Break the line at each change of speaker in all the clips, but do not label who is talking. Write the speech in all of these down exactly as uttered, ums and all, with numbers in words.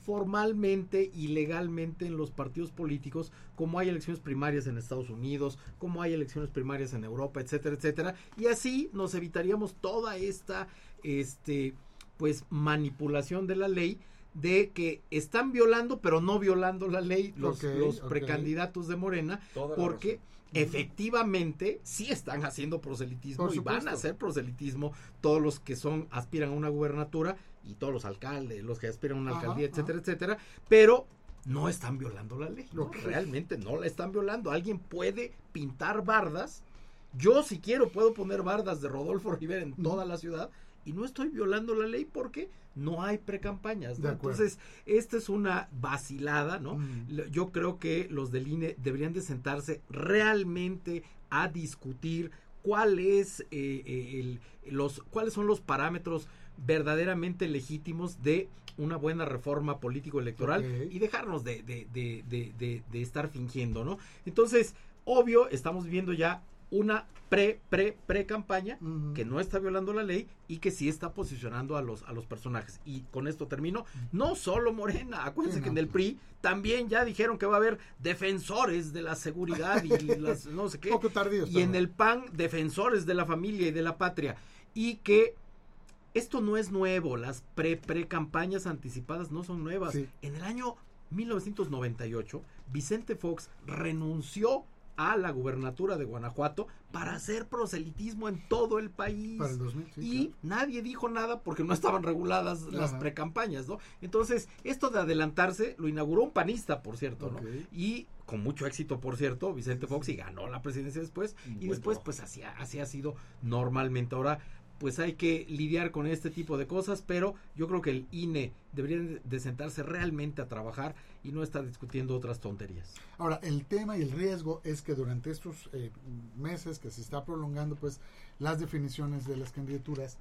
formalmente y legalmente en los partidos políticos, como hay elecciones primarias en Estados Unidos, como hay elecciones primarias en Europa, etcétera, etcétera, y así nos evitaríamos toda esta este pues manipulación de la ley, de que están violando pero no violando la ley los,
okay,
los
okay.
precandidatos de Morena, Toda porque efectivamente sí están haciendo proselitismo y van a hacer proselitismo todos los que son aspiran a una gubernatura y todos los alcaldes, los que aspiran a una ajá, alcaldía, etcétera, ajá. etcétera, pero no están violando la ley, ¿no? Okay. Realmente no la están violando. Alguien puede pintar bardas. Yo, si quiero, puedo poner bardas de Rodolfo Rivera en toda la ciudad y no estoy violando la ley porque no hay precampañas, ¿no? Entonces, esta es una vacilada, ¿no? Mm. Yo creo que los del I N E deberían de sentarse realmente a discutir cuál es eh, el, los, cuáles son los parámetros verdaderamente legítimos de una buena reforma político-electoral, okay. y dejarnos de, de, de, de, de, de estar fingiendo, ¿no? Entonces, obvio, estamos viendo ya una pre, pre, pre campaña uh-huh. que no está violando la ley y que sí está posicionando a los, a los personajes. Y con esto termino. No solo Morena, acuérdense sí, que no. en el P R I también ya dijeron que va a haber defensores de la seguridad y las no sé qué.
Poco tardío,
y en el P A N, defensores de la familia y de la patria. Y que esto no es nuevo, las pre, pre campañas anticipadas no son nuevas. Sí. En el año mil novecientos noventa y ocho, Vicente Fox renunció a la gubernatura de Guanajuato para hacer proselitismo en todo el país.
Para el dos mil, sí,
y
claro.
nadie dijo nada porque no estaban reguladas Ajá. las precampañas, ¿no? Entonces, esto de adelantarse lo inauguró un panista, por cierto, okay. ¿no? Y con mucho éxito, por cierto, Vicente Fox, y ganó la presidencia después, un y después, trabajo. pues, así, así ha sido normalmente. Ahora, pues hay que lidiar con este tipo de cosas, pero yo creo que el I N E debería de sentarse realmente a trabajar y no estar discutiendo otras tonterías.
Ahora, el tema y el riesgo es que durante estos eh, meses que se está prolongando pues las definiciones de las candidaturas,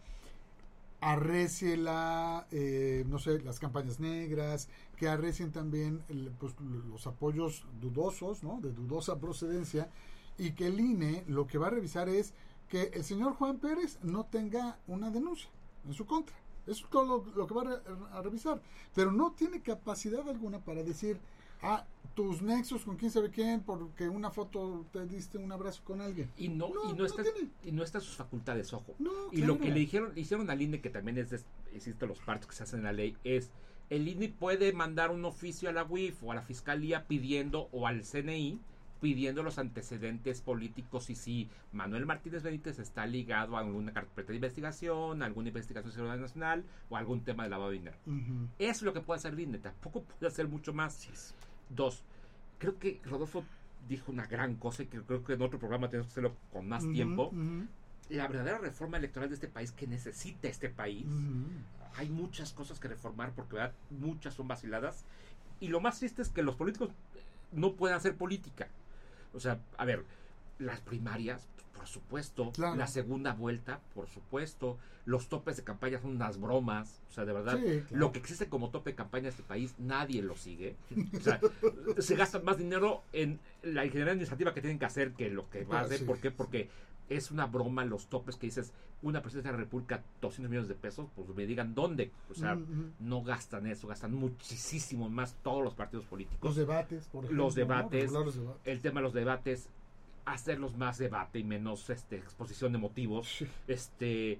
arrecie la, eh, no sé, las campañas negras, que arrecien también el, pues, los apoyos dudosos, ¿no? De dudosa procedencia, y que el I N E lo que va a revisar es que el señor Juan Pérez no tenga una denuncia en su contra. Eso es todo lo, lo que va a, a revisar. Pero no tiene capacidad alguna para decir, ah, tus nexos con quién sabe quién, porque una foto te diste un abrazo con alguien.
Y no, no, y no, no está, tiene. y no está sus facultades, ojo.
No,
y
claro.
lo que le dijeron, le hicieron al I N E, que también es, de, existe los partes que se hacen en la ley, es el I N E puede mandar un oficio a la U I F o a la Fiscalía pidiendo, o al C N I, pidiendo los antecedentes políticos y si Manuel Martínez Benítez está ligado a alguna carpeta de investigación, a alguna investigación de seguridad nacional o a algún tema de lavado de dinero. Uh-huh. Eso es lo que puede hacer el I N E, tampoco puede hacer mucho más. Sí. Dos, creo que Rodolfo dijo una gran cosa y que creo que en otro programa tenemos que hacerlo con más uh-huh, tiempo. Uh-huh. La verdadera reforma electoral de este país que necesita este país, uh-huh. hay muchas cosas que reformar porque ¿verdad? muchas son vaciladas y lo más triste es que los políticos no pueden hacer política. O sea, a ver, las primarias, por supuesto, claro. la segunda vuelta, por supuesto, los topes de campaña son unas bromas, o sea, de verdad, sí, claro. lo que existe como tope de campaña en este país, nadie lo sigue, o sea, se gasta más dinero en la ingeniería administrativa que tienen que hacer que lo que va a hacer, sí. ¿por qué? Porque es una broma los topes que dices, una presidencia de la República, doscientos millones de pesos, pues me digan dónde, o sea, uh-huh. no gastan eso, gastan muchísimo más todos los partidos políticos.
Los debates, por ejemplo.
Los debates,
¿no? debates.
el tema de los debates, hacerlos más debate y menos este exposición de motivos, sí. este,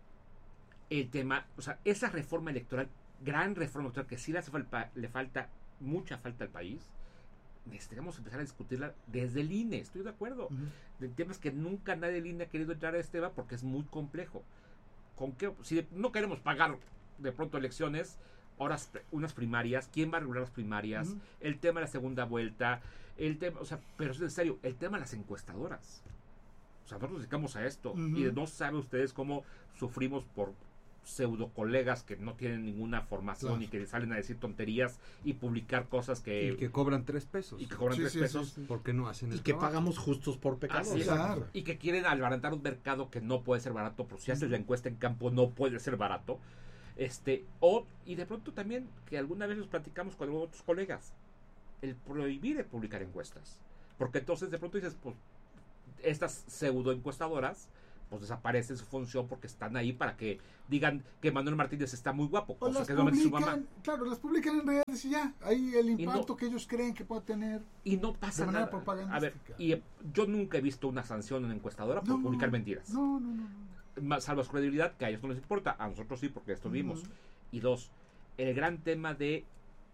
el tema, o sea, esa reforma electoral, gran reforma electoral que sí le, hace falta, le falta, mucha falta al país, necesitamos empezar a discutirla desde el I N E, estoy de acuerdo. Uh-huh. De temas que nunca nadie del I N E ha querido entrar a este tema porque es muy complejo. ¿Con qué? Si no queremos pagar de pronto elecciones, horas, unas primarias, ¿quién va a regular las primarias? Uh-huh. El tema de la segunda vuelta, el tema, o sea, pero es necesario, el tema de las encuestadoras. O sea, nosotros nos dedicamos a esto uh-huh. y no saben ustedes cómo sufrimos por pseudo colegas que no tienen ninguna formación claro. y que salen a decir tonterías y publicar cosas que
y que cobran tres pesos
y que cobran sí, tres sí, pesos
sí, sí. porque no hacen el
y que
trabajo.
Pagamos justos por pecados
claro. y que quieren abaratar un mercado que no puede ser barato, porque si haces la encuesta en campo no puede ser barato, este o y de pronto también que alguna vez nos platicamos con otros colegas el prohibir de publicar encuestas, porque entonces de pronto dices pues estas pseudo encuestadoras pues desaparece su función porque están ahí para que digan que Manuel Martínez está muy guapo,
O
cosa
las
que es normalmente su mamá.
publican, claro, las publican en redes y ya, ahí el impacto
no,
que ellos creen que puede tener.
Y no pasa
de manera
nada.
propagandística.
A ver, y eh, yo nunca he visto una sanción en una encuestadora por
No,
publicar mentiras.
No, no, no. no.
Más, salvo su credibilidad, que a ellos no les importa, a nosotros sí, porque esto vimos.
Uh-huh.
Y dos, el gran tema de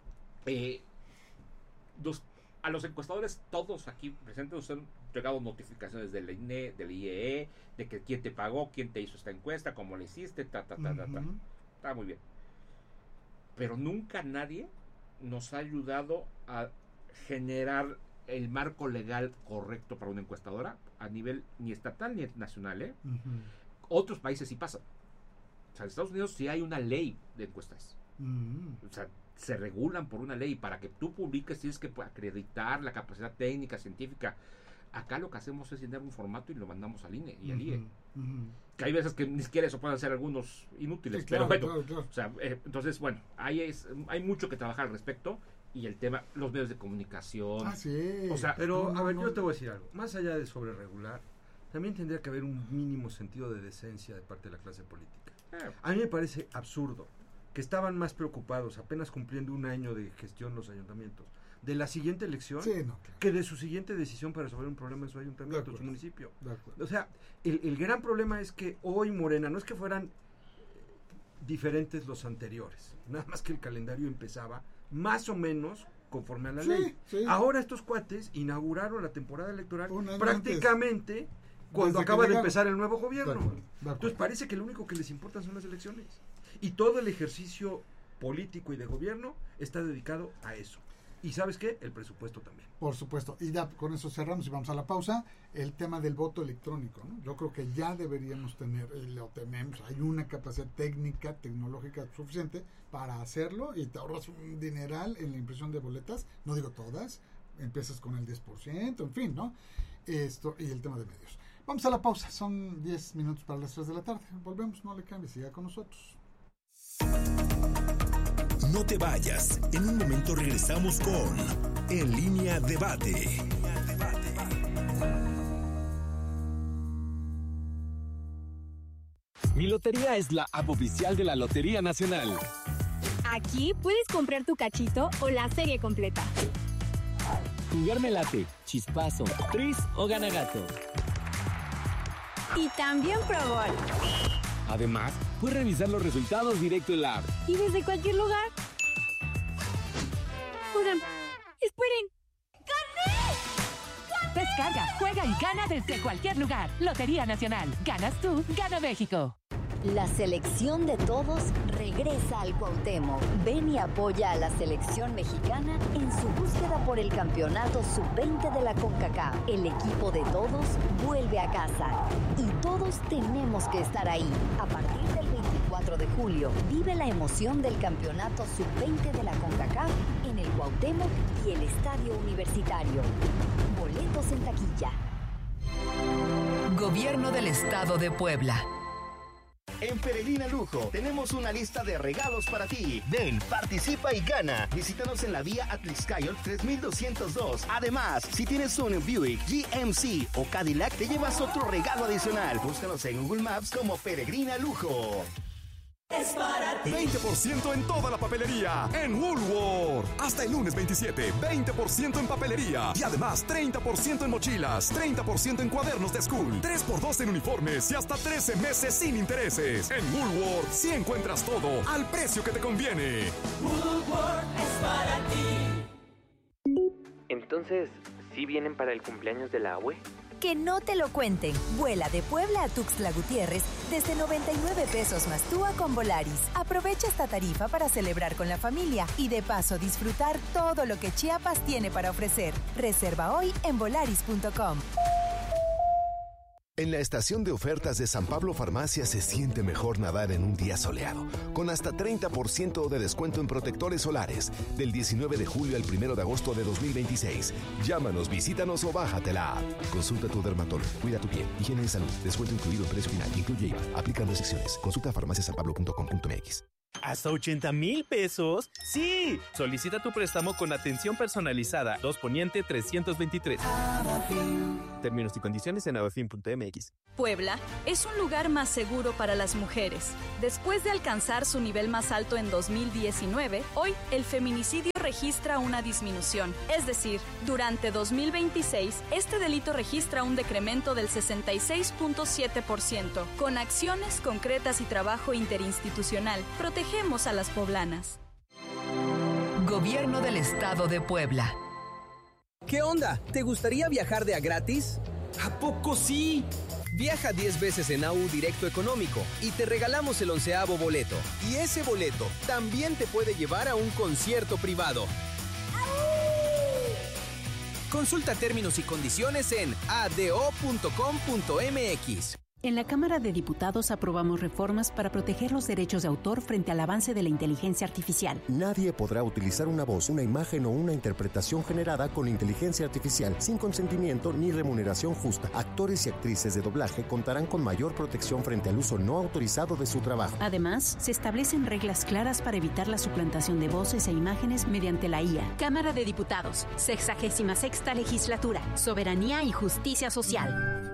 eh, los, a los encuestadores, todos aquí presentes nos han llegado notificaciones del I N E, del I E E, de que quién te pagó, quién te hizo esta encuesta, cómo la hiciste, ta, ta, ta,
Uh-huh.
ta, ta. Está muy bien. Pero nunca nadie nos ha ayudado a generar el marco legal correcto para una encuestadora a nivel ni estatal ni nacional, ¿eh?
Uh-huh.
Otros países sí pasan. O sea, en Estados Unidos sí hay una ley de encuestas.
Uh-huh.
O sea, se regulan por una ley. Para que tú publiques tienes que acreditar la capacidad técnica, científica. Acá lo que hacemos es llenar un formato y lo mandamos al I N E y al I E.
Uh-huh. Uh-huh.
Que hay veces que ni siquiera eso pueden ser algunos inútiles.
Sí, claro,
pero bueno,
claro, claro.
o sea, eh, entonces, bueno, hay, es, hay mucho que trabajar al respecto. Y el tema, los medios de comunicación.
Ah, sí.
O sea,
Pero,
no,
a ver,
no.
yo te voy a decir algo. Más allá de sobre regular, también tendría que haber un mínimo sentido de decencia de parte de la clase política.
eh,
A mí me parece absurdo que estaban más preocupados, apenas cumpliendo un año de gestión los ayuntamientos, de la siguiente elección,
Sí, no, claro.
que de su siguiente decisión para resolver un problema en su
De
ayuntamiento, en
acuerdo.
su municipio.
De acuerdo.
O sea, el, el gran problema es que hoy Morena, no es que fueran eh, diferentes los anteriores, nada más que el calendario empezaba más o menos conforme a la
Sí,
ley.
sí.
Ahora estos cuates inauguraron la temporada electoral
Un año
prácticamente cuando
Desde que
acaba de
llegaron.
empezar el nuevo
De
gobierno.
acuerdo, de acuerdo.
Entonces parece que lo único que les importa son las elecciones. Y todo el ejercicio político y de gobierno está dedicado a eso. ¿Y sabes qué? El presupuesto también.
Por supuesto. Y ya con eso cerramos y vamos a la pausa. El tema del voto electrónico, ¿no? Yo creo que ya deberíamos tener, y lo tenemos, hay una capacidad técnica, tecnológica suficiente para hacerlo y te ahorras un dineral en la impresión de boletas. No digo todas, empiezas con el diez por ciento, en fin, ¿no? Esto y el tema de medios. Vamos a la pausa, son diez minutos para las tres de la tarde. Volvemos, no le cambies, siga con nosotros.
No te vayas. En un momento regresamos con En Línea Debate.
Mi Lotería es la app oficial de la Lotería Nacional.
Aquí puedes comprar tu cachito o la serie completa.
Jugar me late, chispazo, tris o gana gato.
Y también Pro Gol.
Además, puedes revisar los resultados directo en la app.
Y desde cualquier lugar. Oigan, esperen.
Descarga, juega y gana desde cualquier lugar. Lotería Nacional. Ganas tú, gana México.
La selección de todos regresa al Cuauhtémoc. Ven y apoya a la selección mexicana en su búsqueda por el campeonato sub veinte de la CONCACAF. El equipo de todos vuelve a casa y todos tenemos que estar ahí. A partir del veinticuatro de julio, vive la emoción del campeonato sub veinte de la CONCACAF en el Cuauhtémoc y el Estadio Universitario. Boletos en taquilla.
Gobierno del Estado de Puebla.
En Peregrina Lujo tenemos una lista de regalos para ti. Ven, participa y gana. Visítanos en la vía Atlixcayot tres mil doscientos dos. Además, si tienes un Buick, G M C o Cadillac, te llevas otro regalo adicional. Búscanos en Google Maps como Peregrina Lujo.
Es para ti. veinte por ciento en toda la papelería en Woolworth. Hasta el lunes veintisiete, veinte por ciento en papelería. Y además treinta por ciento en mochilas, treinta por ciento en cuadernos de school, tres por dos en uniformes y hasta trece meses sin intereses. En Woolworth sí encuentras todo al precio que te conviene.
Woolworth es para ti.
Entonces, ¿sí vienen para el cumpleaños de la abue?
Que no te lo cuenten. Vuela de Puebla a Tuxtla Gutiérrez desde noventa y nueve pesos más T U A con Volaris. Aprovecha esta tarifa para celebrar con la familia y de paso disfrutar todo lo que Chiapas tiene para ofrecer. Reserva hoy en volaris punto com.
En la estación de ofertas de San Pablo Farmacia se siente mejor nadar en un día soleado, con hasta treinta por ciento de descuento en protectores solares, del diecinueve de julio al primero de agosto de dos mil veintiséis. Llámanos, visítanos o bájate la app. Consulta a tu dermatólogo, cuida tu piel, higiene y salud, descuento incluido en precio final, incluye I V A, aplican restricciones. Consulta farmacia san pablo punto com punto m x.
¿Hasta ochenta mil pesos? ¡Sí! Solicita tu préstamo con atención personalizada. dos Poniente trescientos veintitrés. Términos y condiciones en abafin punto m x.
Puebla es un lugar más seguro para las mujeres. Después de alcanzar su nivel más alto en dos mil diecinueve, hoy el feminicidio registra una disminución. Es decir, durante dos mil veintiséis, este delito registra un decremento del sesenta y seis punto siete por ciento. Con acciones concretas y trabajo interinstitucional, protegemos a las poblanas.
Gobierno del Estado de Puebla.
¿Qué onda? ¿Te gustaría viajar de a gratis? ¿A poco sí? Viaja diez veces en A U Directo Económico y te regalamos el onceavo boleto. Y ese boleto también te puede llevar a un concierto privado. Consulta términos y condiciones en a d o punto com punto m x.
En la Cámara de Diputados aprobamos reformas para proteger los derechos de autor frente al avance de la inteligencia artificial.
Nadie podrá utilizar una voz, una imagen o una interpretación generada con inteligencia artificial sin consentimiento ni remuneración justa. Actores y actrices de doblaje contarán con mayor protección frente al uso no autorizado de su trabajo.
Además, se establecen reglas claras para evitar la suplantación de voces e imágenes mediante la I A.
Cámara de Diputados, sexagésima sexta legislatura, soberanía y justicia social.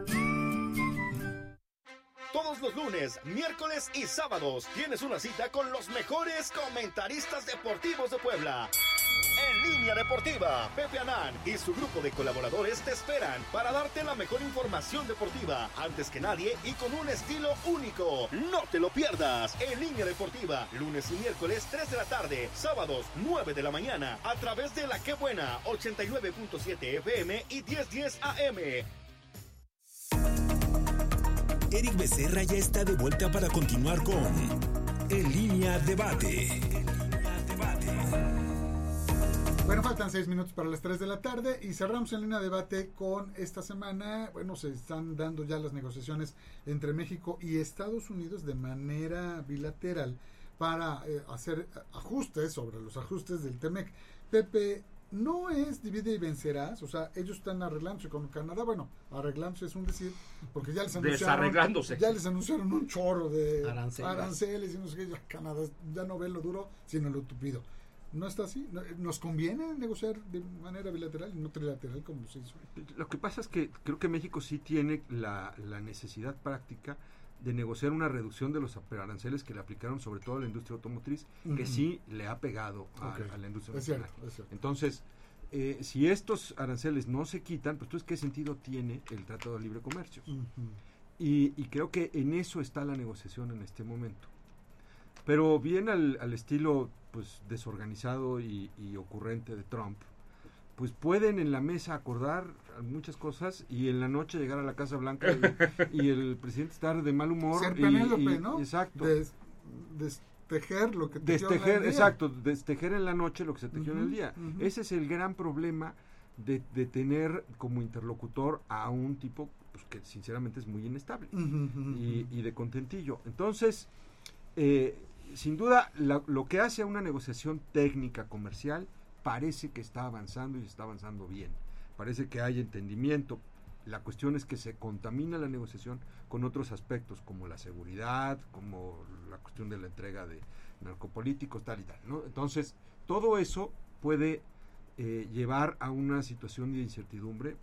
Todos los lunes, miércoles y sábados tienes una cita con los mejores comentaristas deportivos de Puebla. En Línea Deportiva, Pepe Anán y su grupo de colaboradores te esperan para darte la mejor información deportiva antes que nadie y con un estilo único. No te lo pierdas. En Línea Deportiva, lunes y miércoles tres de la tarde, sábados nueve de la mañana, a través de La Qué Buena, ochenta y nueve punto siete F M y diez diez A M.
Eric Becerra ya está de vuelta para continuar con En Línea Debate.
Bueno, faltan seis minutos para las tres de la tarde y cerramos En Línea Debate con esta semana. Bueno, se están dando ya las negociaciones entre México y Estados Unidos de manera bilateral para eh, hacer ajustes sobre los ajustes del T-M E C. Pepe, no es divide y vencerás, o sea, ellos están arreglándose con Canadá, bueno, arreglándose es un decir, porque ya les anunciaron,
desarreglándose,
ya les anunciaron un chorro de
aranceles,
aranceles y no sé qué, ya Canadá ya no ve lo duro, sino lo tupido. ¿No está así? ¿Nos conviene negociar de manera bilateral y no trilateral como se hizo?
Lo que pasa es que creo que México sí tiene la, la necesidad práctica de negociar una reducción de los aranceles que le aplicaron sobre todo a la industria automotriz, uh-huh. que sí le ha pegado a, okay. a la industria
es
nacional.
Cierto, es cierto.
Entonces, eh, si estos aranceles no se quitan, pues entonces, ¿qué sentido tiene el Tratado de Libre Comercio? Uh-huh. Y, y creo que en eso está la negociación en este momento. Pero bien al, al estilo pues desorganizado y, y ocurrente de Trump, pues pueden en la mesa acordar muchas cosas y en la noche llegar a la Casa Blanca y, y el presidente estar de mal humor.
Ser
y,
Penélope,
y,
¿no?
Exacto.
Des, destejer lo que tejió
destejer,
en el día.
Exacto, destejer en la noche lo que se tejió uh-huh, en el día.
Uh-huh.
Ese es el gran problema de, de tener como interlocutor a un tipo pues, que sinceramente es muy inestable uh-huh, uh-huh. Y, y de contentillo. Entonces, eh, sin duda, la, lo que hace a una negociación técnica comercial parece que está avanzando y está avanzando bien. Parece que hay entendimiento. La cuestión es que se contamina la negociación con otros aspectos, como la seguridad, como la cuestión de la entrega de narcopolíticos, tal y tal, ¿no? Entonces, todo eso puede eh, llevar a una situación de incertidumbre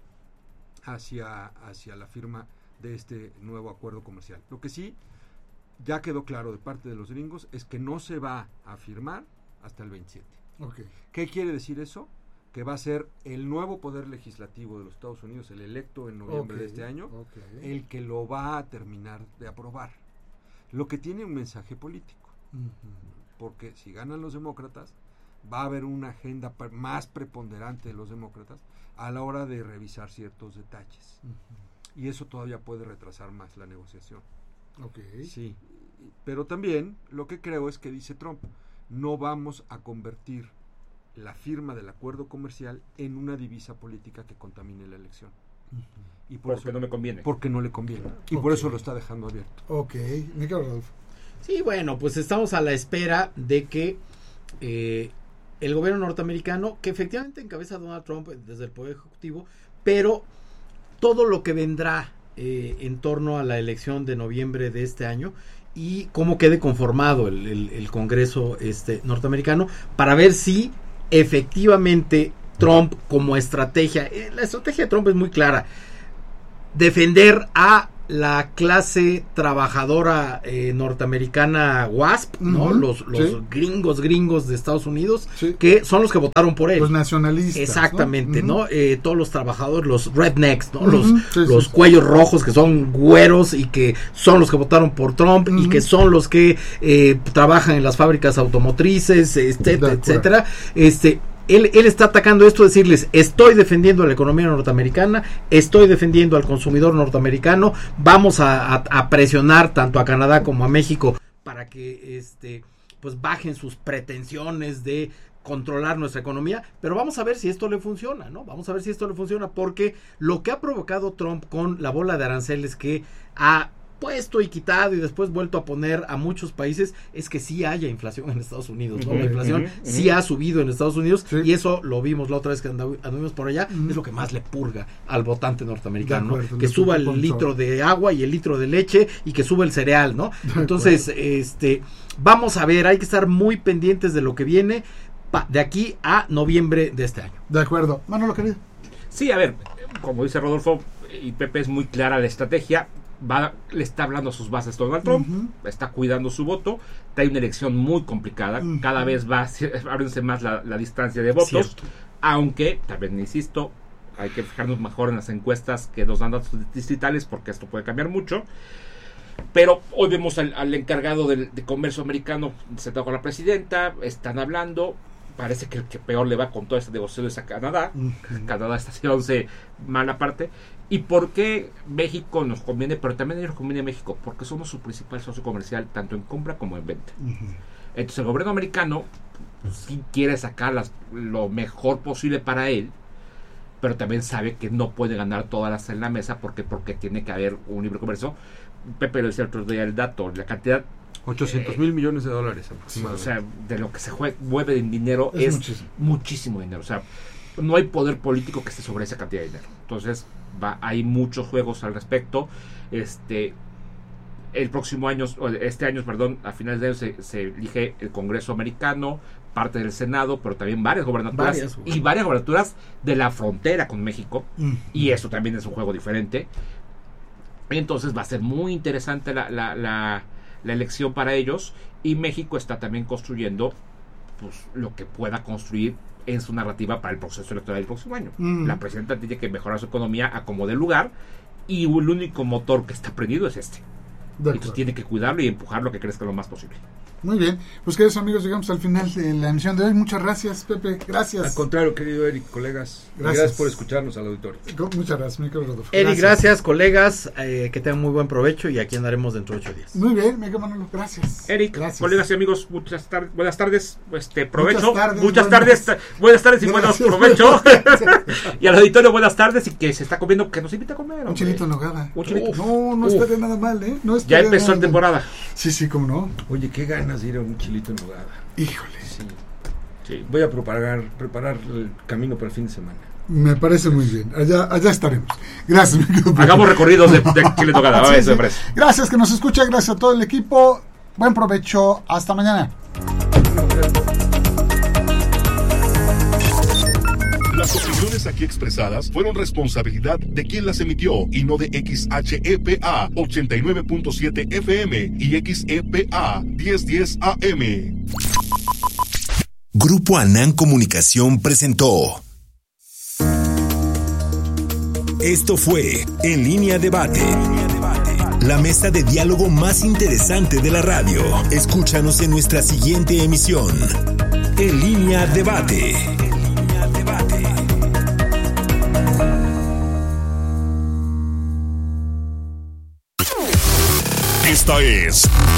hacia, hacia la firma de este nuevo acuerdo comercial. Lo que sí ya quedó claro de parte de los gringos es que no se va a firmar hasta el veintisiete.
Okay.
¿Qué quiere decir eso? Que va a ser el nuevo poder legislativo de los Estados Unidos, el electo en noviembre okay. de este año, okay. el que lo va a terminar de aprobar. Lo que tiene un mensaje político. Uh-huh. Porque si ganan los demócratas, va a haber una agenda más preponderante de los demócratas a la hora de revisar ciertos detalles. Uh-huh. Y eso todavía puede retrasar más la negociación.
Okay.
Sí. Pero también lo que creo es que dice Trump, no vamos a convertir la firma del acuerdo comercial en una divisa política que contamine la elección.
Uh-huh. Y por porque eso, no me conviene.
Porque no le conviene. Y
okay.
por eso lo está dejando abierto.
Ok. Nicolás Rodolfo.
Sí, bueno, pues estamos a la espera de que eh, el gobierno norteamericano, que efectivamente encabeza Donald Trump desde el Poder Ejecutivo, pero todo lo que vendrá eh, en torno a la elección de noviembre de este año y cómo quede conformado el, el, el Congreso este norteamericano para ver si efectivamente Trump como estrategia, eh, la estrategia de Trump es muy clara, defender a la clase trabajadora eh, norteamericana WASP, ¿no? Uh-huh, los los sí. gringos gringos de Estados Unidos, sí. que son los que votaron por él.
Los nacionalistas.
Exactamente, ¿no? ¿no? Eh, todos los trabajadores, los rednecks, ¿no? Uh-huh, los sí, los sí, cuellos sí. rojos que son güeros y que son los que votaron por Trump uh-huh. y que son los que eh, trabajan en las fábricas automotrices, etcétera, etcétera. Este Él, él está atacando esto, decirles, estoy defendiendo a la economía norteamericana, estoy defendiendo al consumidor norteamericano, vamos a, a, a presionar tanto a Canadá como a México para que este pues bajen sus pretensiones de controlar nuestra economía, pero vamos a ver si esto le funciona, ¿no? Vamos a ver si esto le funciona, porque lo que ha provocado Trump con la bola de aranceles que ha puesto y quitado y después vuelto a poner a muchos países es que sí haya inflación en Estados Unidos, ¿no? Uh-huh, la inflación uh-huh, sí uh-huh. ha subido en Estados Unidos sí. y eso lo vimos la otra vez que anduvimos por allá, uh-huh. es lo que más le purga al votante norteamericano, acuerdo, ¿no? Que suba el litro de agua y el litro de leche y que suba el cereal, ¿no? Entonces, este, vamos a ver, hay que estar muy pendientes de lo que viene pa, de aquí a noviembre de este año.
De acuerdo. Manolo, querido.
Sí, a ver, como dice Rodolfo y Pepe, es muy clara la estrategia. Va, le está hablando a sus bases Donald Trump, uh-huh. está cuidando su voto, hay una elección muy complicada, uh-huh. cada vez va abriéndose más la, la distancia de votos, Cierto. aunque, también insisto, hay que fijarnos mejor en las encuestas que nos dan datos distritales, porque esto puede cambiar mucho, pero hoy vemos al, al encargado del, de comercio americano sentado con la presidenta, están hablando, parece que el que peor le va con toda esta negociación es a Canadá, uh-huh. Canadá está haciéndose mala parte. ¿Y por qué México nos conviene? Pero también a ellos nos conviene a México, porque somos su principal socio comercial, tanto en compra como en venta. Uh-huh. Entonces el gobierno americano pues, sí quiere sacar las, lo mejor posible para él, pero también sabe que no puede ganar todas las en la mesa, porque porque tiene que haber un libre comercio. Pepe lo decía el otro día, el dato, la cantidad...
ochocientos mil eh, millones de dólares
aproximadamente. O sea, de lo que se jue- mueve en dinero es, es muchísimo. muchísimo dinero. O sea, no hay poder político que esté sobre esa cantidad de dinero. Entonces, va, hay muchos juegos al respecto. Este, el próximo año, este año, perdón, a finales de año se, se elige el Congreso americano, parte del Senado, pero también varias gobernaturas varias, y varias gobernaturas de la frontera con México. Mm. Y eso también es un juego diferente. Entonces, va a ser muy interesante la, la, la, la elección para ellos. Y México está también construyendo pues, lo que pueda construir en su narrativa para el proceso electoral del próximo año. Mm. La presidenta tiene que mejorar su economía a como dé lugar, y el único motor que está prendido es este. Entonces tiene que cuidarlo y empujarlo que crezca lo más posible.
Muy bien, pues queridos amigos, llegamos al final de la emisión de hoy. Muchas gracias, Pepe, gracias.
Al contrario, querido Eric, colegas, gracias, gracias por escucharnos al auditorio.
Muchas gracias, mi querido Rodolfo.
Eric, gracias, gracias colegas, eh, que tengan muy buen provecho y aquí andaremos dentro de ocho días.
Muy bien, mi querido Manolo, gracias.
Eric,
gracias.
Colegas y amigos, muchas tar- buenas tardes, este provecho, muchas tardes, muchas tardes, buenas, buenas tardes y buenos provecho. Y al auditorio, buenas tardes, y que se está comiendo, que nos invita a comer.
Un hombre. Chilito en nogada.
Un chilito.
Uf, no, no estaría nada mal, ¿eh? No
ya empezó la temporada.
Sí, sí, cómo no.
Oye, qué ganas de ir a un chilito en nogada.
Híjole.
Sí. Sí. Voy a preparar, preparar el camino para el fin de semana.
Me parece muy bien. Allá, allá estaremos. Gracias.
Hagamos recorridos de, de chile en nogada. Sí, sí.
Gracias que nos escucha, gracias a todo el equipo. Buen provecho. Hasta mañana.
Las opiniones aquí expresadas fueron responsabilidad de quien las emitió y no de X H E P A ochenta y nueve punto siete F M y X E P A diez diez A M.
Grupo Anán Comunicación presentó. Esto fue En Línea Debate. La mesa de diálogo más interesante de la radio. Escúchanos en nuestra siguiente emisión. En Línea Debate. Esta es